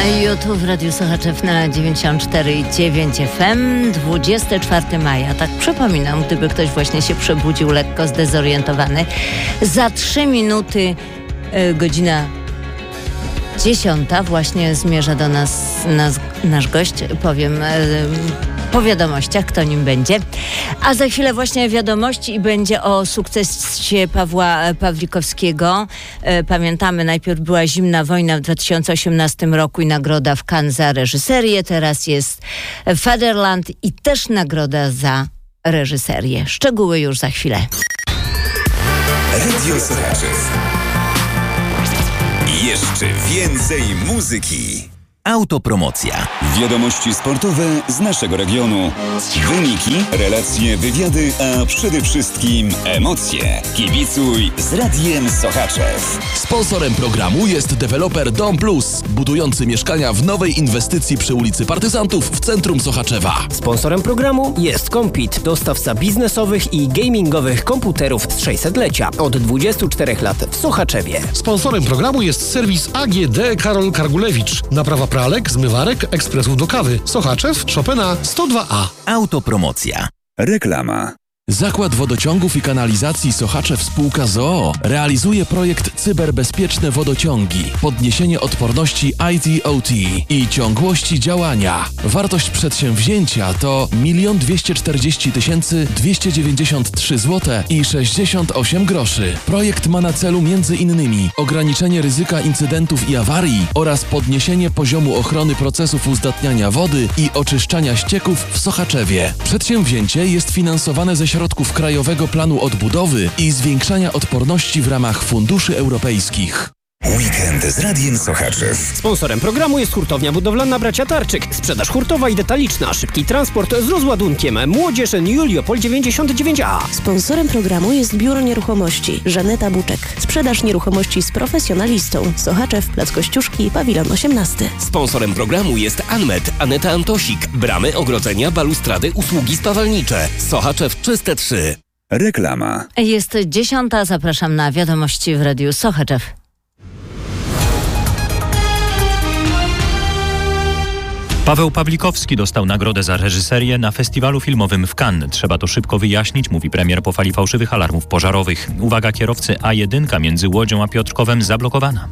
YouTube w Radiu Sochaczew na 94,9 FM, 24 maja. Tak przypominam, gdyby ktoś właśnie się przebudził lekko zdezorientowany. Za 3 minuty godzina 10 właśnie zmierza do nas nasz gość. Powiem po wiadomościach, kto nim będzie. A za chwilę właśnie wiadomości i będzie o sukcesie Pawła Pawlikowskiego. Pamiętamy, najpierw była Zimna wojna w 2018 roku i nagroda w Cannes za reżyserię. Teraz jest Fatherland i też nagroda za reżyserię. Szczegóły już za chwilę. Radio Sochaczew. Jeszcze więcej muzyki. Autopromocja. Wiadomości sportowe z naszego regionu. Wyniki, relacje, wywiady, a przede wszystkim emocje. Kibicuj z Radiem Sochaczew. Sponsorem programu jest deweloper Dom Plus, budujący mieszkania w nowej inwestycji przy ulicy Partyzantów w centrum Sochaczewa. Sponsorem programu jest Compit, dostawca biznesowych i gamingowych komputerów z 600-lecia. Od 24 lat w Sochaczewie. Sponsorem programu jest serwis AGD Karol Kargulewicz. Naprawa pralek, zmywarek, ekspresów do kawy. Sochaczew, Chopina 102A. Autopromocja. Reklama. Zakład Wodociągów i Kanalizacji Sochaczew Spółka z o.o. realizuje projekt Cyberbezpieczne Wodociągi, podniesienie odporności IT/OT i ciągłości działania. Wartość przedsięwzięcia to 1 240 293 zł i 68 groszy. Projekt ma na celu m.in. ograniczenie ryzyka incydentów i awarii oraz podniesienie poziomu ochrony procesów uzdatniania wody i oczyszczania ścieków w Sochaczewie. Przedsięwzięcie jest finansowane ze środków Krajowego Planu Odbudowy i zwiększania odporności w ramach funduszy europejskich. Weekend z Radiem Sochaczew. Sponsorem programu jest hurtownia budowlana Bracia Tarczyk. Sprzedaż hurtowa i detaliczna, szybki transport z rozładunkiem. Młodzież Juliopol 99A. Sponsorem programu jest Biuro Nieruchomości Żaneta Buczek. Sprzedaż nieruchomości z profesjonalistą. Sochaczew, Plac Kościuszki, Pawilon 18. Sponsorem programu jest Anmet, Aneta Antosik. Bramy, ogrodzenia, balustrady, usługi spawalnicze. Sochaczew Czyste 3. Reklama. Jest 10. Zapraszam na wiadomości w Radiu Sochaczew. Paweł Pawlikowski dostał nagrodę za reżyserię na festiwalu filmowym w Cannes. Trzeba to szybko wyjaśnić, mówi premier po fali fałszywych alarmów pożarowych. Uwaga kierowcy A1 między Łodzią a Piotrkowem zablokowana.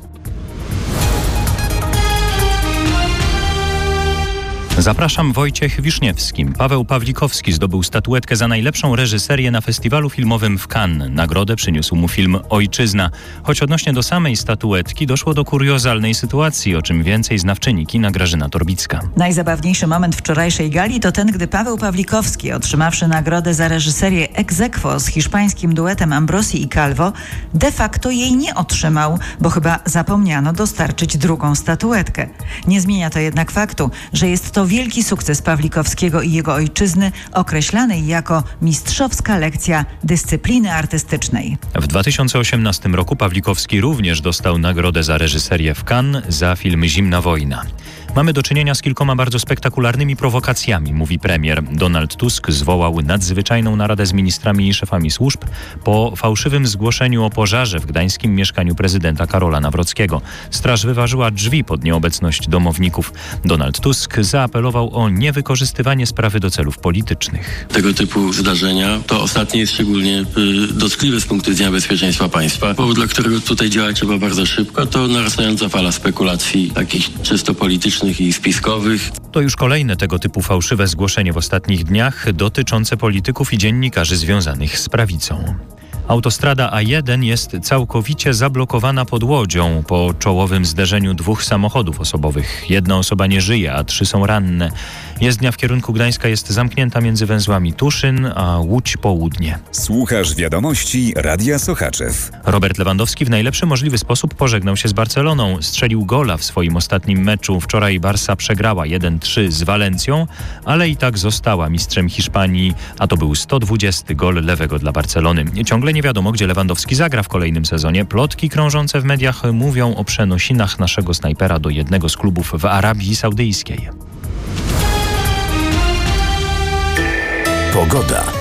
Zapraszam, Wojciech Wiszniewski. Paweł Pawlikowski zdobył statuetkę za najlepszą reżyserię na festiwalu filmowym w Cannes. Nagrodę przyniósł mu film Ojczyzna. Choć odnośnie do samej statuetki doszło do kuriozalnej sytuacji, o czym więcej znawczyni kina Grażyna Torbicka. Najzabawniejszy moment wczorajszej gali to ten, gdy Paweł Pawlikowski, otrzymawszy nagrodę za reżyserię ex aequo z hiszpańskim duetem Ambrosi i Calvo, de facto jej nie otrzymał, bo chyba zapomniano dostarczyć drugą statuetkę. Nie zmienia to jednak faktu, że jest to wielki sukces Pawlikowskiego i jego ojczyzny, określanej jako mistrzowska lekcja dyscypliny artystycznej. W 2018 roku Pawlikowski również dostał nagrodę za reżyserię w Cannes za film Zimna wojna. Mamy do czynienia z kilkoma bardzo spektakularnymi prowokacjami, mówi premier. Donald Tusk zwołał nadzwyczajną naradę z ministrami i szefami służb po fałszywym zgłoszeniu o pożarze w gdańskim mieszkaniu prezydenta Karola Nawrockiego. Straż wyważyła drzwi pod nieobecność domowników. Donald Tusk zaapelował o niewykorzystywanie sprawy do celów politycznych. Tego typu zdarzenia to ostatnie jest szczególnie dotkliwe z punktu widzenia bezpieczeństwa państwa. Powód, dla którego tutaj działać trzeba bardzo szybko, to narastająca fala spekulacji takich czysto politycznych i spiskowych. To już kolejne tego typu fałszywe zgłoszenie w ostatnich dniach dotyczące polityków i dziennikarzy związanych z prawicą. Autostrada A1 jest całkowicie zablokowana pod Łodzią po czołowym zderzeniu 2 samochodów osobowych. 1 osoba nie żyje, a 3 są ranne. Jezdnia w kierunku Gdańska jest zamknięta między węzłami Tuszyn a Łódź Południe. Słuchasz wiadomości Radia Sochaczew. Robert Lewandowski w najlepszy możliwy sposób pożegnał się z Barceloną. Strzelił gola w swoim ostatnim meczu. Wczoraj Barsa przegrała 1-3 z Walencją, ale i tak została mistrzem Hiszpanii, a to był 120 gol lewego dla Barcelony. Ciągle nie wiadomo, gdzie Lewandowski zagra w kolejnym sezonie. Plotki krążące w mediach mówią o przenosinach naszego snajpera do jednego z klubów w Arabii Saudyjskiej. Pogoda.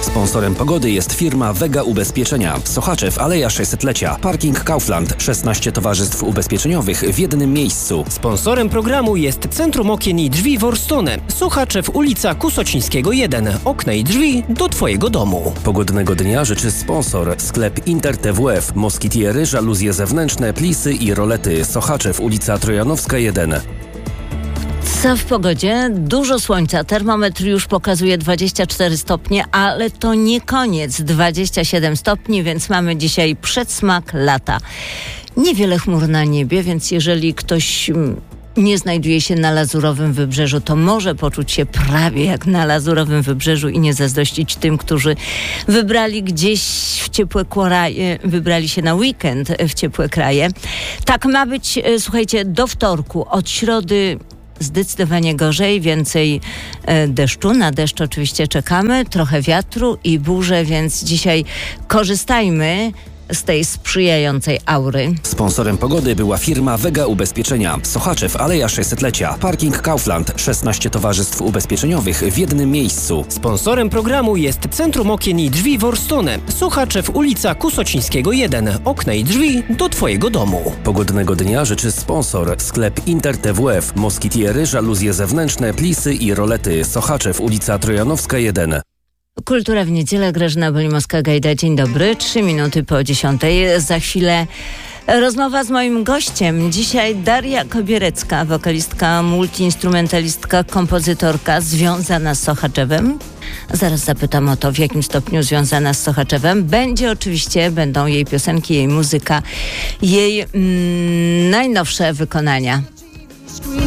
Sponsorem pogody jest firma Vega Ubezpieczenia. Sochaczew, Aleja 600-lecia. Parking Kaufland. 16 towarzystw ubezpieczeniowych w jednym miejscu. Sponsorem programu jest Centrum Okien i Drzwi Worstone. Sochaczew, ulica Kusocińskiego 1. Okna i drzwi do Twojego domu. Pogodnego dnia życzy sponsor. Sklep Inter TWF. Moskitiery, żaluzje zewnętrzne, plisy i rolety. Sochaczew, ulica Trojanowska 1. Co w pogodzie? Dużo słońca. Termometr już pokazuje 24 stopnie, ale to nie koniec. 27 stopni, więc mamy dzisiaj przedsmak lata. Niewiele chmur na niebie, więc jeżeli ktoś nie znajduje się na Lazurowym Wybrzeżu, to może poczuć się prawie jak na Lazurowym Wybrzeżu i nie zazdrościć tym, którzy wybrali gdzieś w ciepłe kraje, wybrali się na weekend w ciepłe kraje. Tak ma być, słuchajcie, do wtorku. Od środy zdecydowanie gorzej, więcej deszczu. Na deszcz oczywiście czekamy, trochę wiatru i burze, więc dzisiaj korzystajmy z tej sprzyjającej aury. Sponsorem pogody była firma Vega Ubezpieczenia. Sochaczew, Aleja 600-lecia. Parking Kaufland. 16 towarzystw ubezpieczeniowych w jednym miejscu. Sponsorem programu jest Centrum Okien i Drzwi Worstone. Sochaczew, ulica Kusocińskiego 1. Okna i drzwi do Twojego domu. Pogodnego dnia życzy sponsor. Sklep Inter TWF. Moskitiery, żaluzje zewnętrzne, plisy i rolety. Sochaczew, ulica Trojanowska 1. Kultura w niedzielę. Grażyna Bolimowska-Gajda. Dzień dobry. 3 minuty po 10. Za chwilę rozmowa z moim gościem. Dzisiaj Daria Kobierecka, wokalistka, multiinstrumentalistka, kompozytorka związana z Sochaczewem. Zaraz zapytam o to, w jakim stopniu związana z Sochaczewem. Będą jej piosenki, jej muzyka, jej najnowsze wykonania.